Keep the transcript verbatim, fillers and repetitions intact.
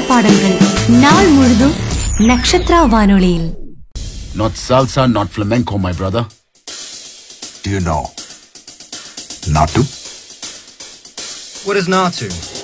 பாடல்கள் நாள் முழுதும் நக்ஷத்ரா வானொலியில். Not salsa, not flamenco, my brother. Do you know Natu? What is Natu?